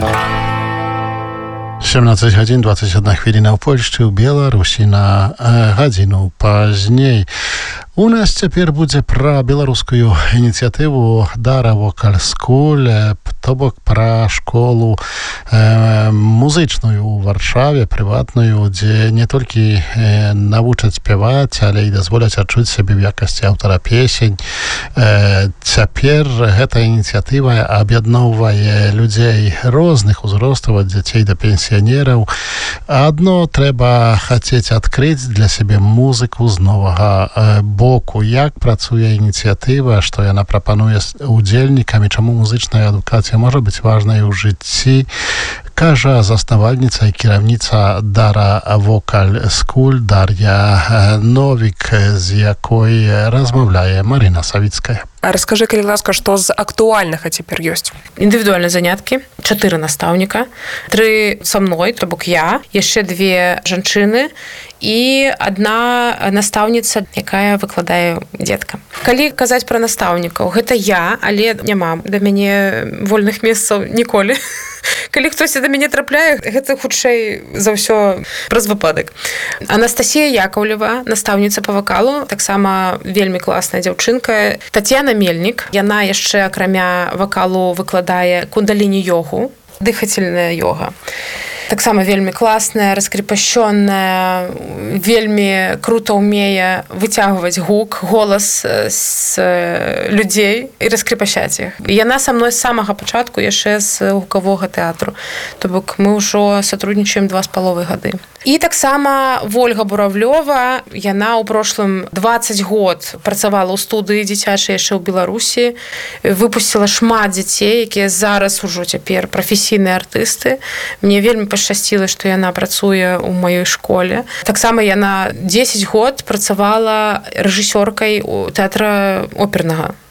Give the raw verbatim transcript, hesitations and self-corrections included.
сямнадцаць гадзін двадцать одна хвіліна ў Польшчы, ў Беларусі на гадзіну пазней. У нас цяпер будзе пра беларускую ініцыятыву Дара Вокаль Скул, то бок пра школу э, музычную ў Варшаве, прыватную, дзе не толькі э, навучаць спяваць, але і дазволяць адчуць сябе ў якасці аўтара песень. Э, цяпер гэта ініцыятыва аб'ядноўвае людзей розных узростаў, ад дзяцей да пенсіянераў. Адно трэба хацець адкрыць для сябе музыку з новага э, боку, як працуе ініцыятыва, што яна прапануе удзельнікам і чаму музычная адукацыя можа быць важнай у жыцці, кажа заснавальніца і кіраўніца Дара Вокаль Скул Дар'я Новік, з якой размаўляе Марына Савіцкая. А расскажы, калі ласка, што з актуальнага цяпер ёсць? Індывідуальныя заняткі, чатыры настаўніка, тры са мной, то бок я, яшчэ две жанчыны і адна настаўніца, якая выкладае дзетка. Калі казаць пра настаўнікаў, гэта я, але няма да мяне вольных месцаў ніколі. Калі хтось да мяне трапляе, гэта хутчэй за ўсё праз выпадак. Анастасія Яковлева, настаўніца па вакалу, таксама вельмі класная дзяўчынка. Тацьяна Мельнік, яна яшчэ акрамя вакалу выкладае кундаліні-йогу, дыхательная йога. Таксама вельмі класная, раскрепашчённая, вельмі крута ўмее выцягваць гук, голас з людзей і раскрепашаць іх. Яна са мной з самага пачатку яшчэ з гукавога тэатру. То бок мы ўжо сатруднічаем два з паловай гады. І таксама Вольга Буравлёва, яна ў прошлым дваццаць год працавала ў студыі дзіцячай яшчэ ў Беларусі, выпусціла шмат дзяцей, якія зараз ужо цяпер прафесійныя артысты. Мне вельмі пашчасціла, што яна працуе ў маёй школе. Таксама яна дзесяць год працавала рэжысёркай у тэатра опернага.